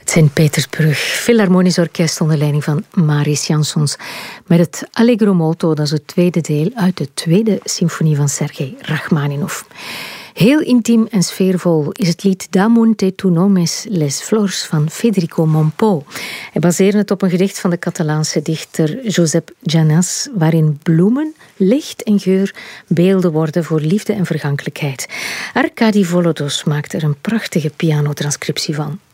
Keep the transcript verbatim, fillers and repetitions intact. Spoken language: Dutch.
Sint-Petersburg Philharmonisch Orkest onder leiding van Mariss Jansons met het Allegro molto, dat is het tweede deel uit de tweede symfonie van Sergei Rachmaninov. Heel intiem en sfeervol is het lied Damunte tu nomes les flors van Federico Mompou. Hij baseerde het op een gedicht van de Catalaanse dichter Josep Janas, waarin bloemen, licht en geur beelden worden voor liefde en vergankelijkheid. Arkadi Volodos maakt er een prachtige pianotranscriptie van.